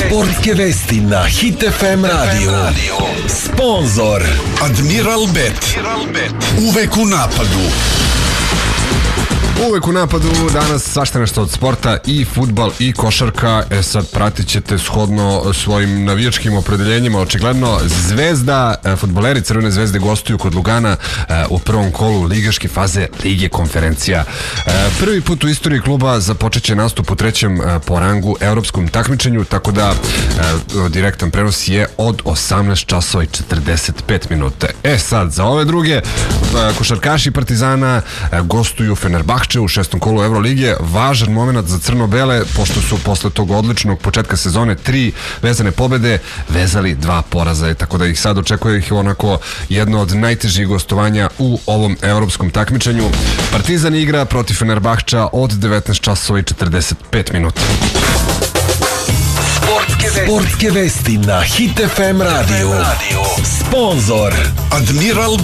Sportske vesti na Hit FM Radio. Sponzor Admiral Bet. Uvek u napadu. Uvek u napadu, danas svašta nešto od sporta, i fudbal i košarka. Sad pratit ćete shodno svojim navijačkim opredeljenjima. Očigledno Zvezda, fudbaleri Crvene zvezde gostuju kod Lugana u prvom kolu ligaške faze Lige konferencija. Prvi put u istoriji kluba započeće nastup u trećem po rangu evropskom takmičenju, tako da direktan prenos je od 18 časova i 45 minuta. Sad, za ove druge, košarkaši Partizana gostuju Fenerbahče u šestom kolu Evrolige. Važan moment za crno-bele, pošto su posle tog odličnog početka sezone 3 vezane pobede vezali 2 poraza, tako da ih sad očekuje onako jedno od najtežih gostovanja u ovom evropskom takmičenju. Partizan igra protiv Fenerbahča od 19 časova i 45 minuta. Sportske vesti na Hit FM Radio. Sponzor Admiral